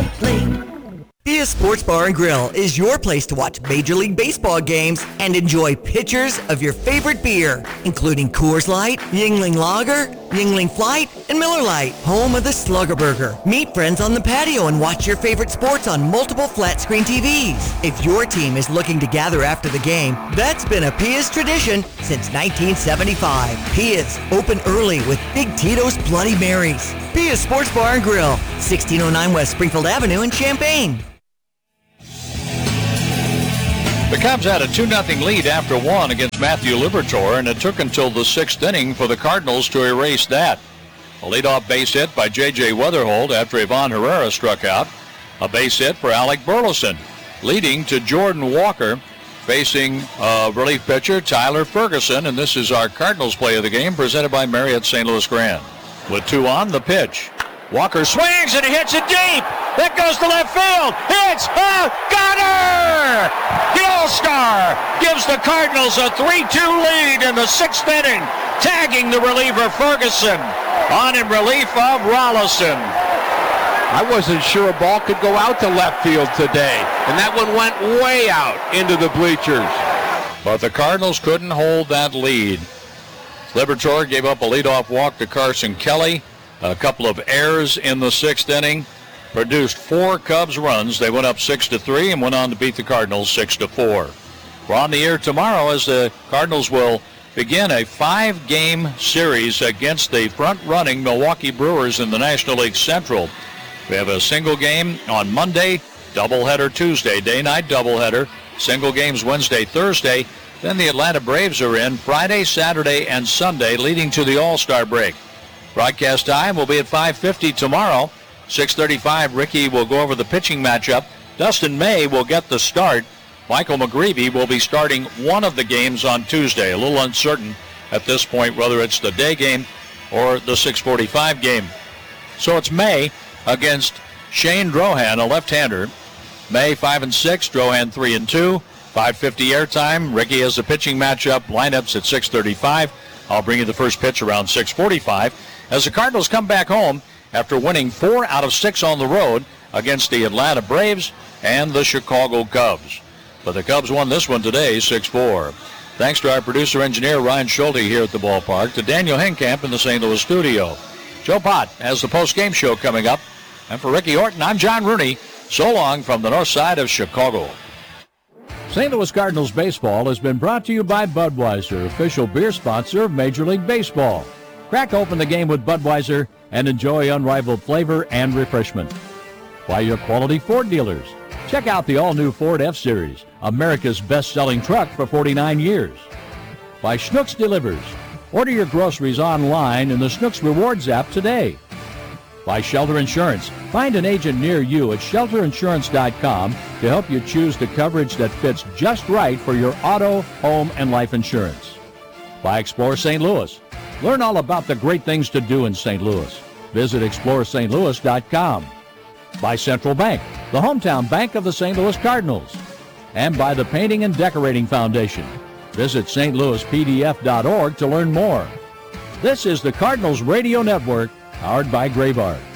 Pia Sports Bar and Grill is your place to watch Major League Baseball games and enjoy pitchers of your favorite beer, including Coors Light, Yuengling Lager, Yuengling Flight, and Miller Lite, home of the Slugger Burger. Meet friends on the patio and watch your favorite sports on multiple flat-screen TVs. If your team is looking to gather after the game, that's been a Pia's tradition since 1975. Pia's, open early with Big Tito's Bloody Marys. Pia Sports Bar and Grill, 1609 West Springfield Avenue in Champaign. The Cubs had a 2-0 lead after one against Matthew Liberatore, and it took until the sixth inning for the Cardinals to erase that. A leadoff base hit by J.J. Weatherholt after Ivan Herrera struck out. A base hit for Alec Burleson, leading to Jordan Walker facing relief pitcher Tyler Ferguson, and this is our Cardinals play of the game presented by Marriott St. Louis Grand. With two on, the pitch. Walker swings and he hits it deep. That goes to left field. It's a gunner! The All-Star gives the Cardinals a 3-2 lead in the sixth inning, tagging the reliever Ferguson on in relief of Rollison. I wasn't sure a ball could go out to left field today, and that one went way out into the bleachers. But the Cardinals couldn't hold that lead. Liberatore gave up a leadoff walk to Carson Kelly. A couple of errors in the sixth inning produced 4 Cubs runs. They went up 6-3 and went on to beat the Cardinals 6-4. We're on the air tomorrow as the Cardinals will begin a 5-game series against the front-running Milwaukee Brewers in the National League Central. We have a single game on Monday, doubleheader Tuesday, day-night doubleheader, single games Wednesday, Thursday. Then the Atlanta Braves are in Friday, Saturday, and Sunday, leading to the All-Star break. Broadcast time will be at 5:50 tomorrow. 6:35, Ricky will go over the pitching matchup. Dustin May will get the start. Michael McGreevy will be starting one of the games on Tuesday. A little uncertain at this point whether it's the day game or the 6:45 game. So it's May against Shane Drohan, a left-hander. May 5-6, Drohan 3-2. 5:50 airtime. Ricky has the pitching matchup. Lineups at 6:35. I'll bring you the first pitch around 6:45. As the Cardinals come back home after winning 4 out of 6 on the road against the Atlanta Braves and the Chicago Cubs. But the Cubs won this one today, 6-4. Thanks to our producer-engineer Ryan Schulte here at the ballpark, to Daniel Henkamp in the St. Louis studio. Joe Pott has the post-game show coming up. And for Ricky Horton, I'm John Rooney. So long from the north side of Chicago. St. Louis Cardinals baseball has been brought to you by Budweiser, official beer sponsor of Major League Baseball. Crack open the game with Budweiser and enjoy unrivaled flavor and refreshment. By your quality Ford dealers. Check out the all-new Ford F-Series, America's best-selling truck for 49 years. By Schnucks Delivers. Order your groceries online in the Schnucks Rewards app today. By Shelter Insurance. Find an agent near you at shelterinsurance.com to help you choose the coverage that fits just right for your auto, home, and life insurance. By Explore St. Louis. Learn all about the great things to do in St. Louis. Visit ExploreSt.Louis.com. By Central Bank, the hometown bank of the St. Louis Cardinals. And by the Painting and Decorating Foundation. Visit stlouispdf.org to learn more. This is the Cardinals Radio Network, powered by Graybar.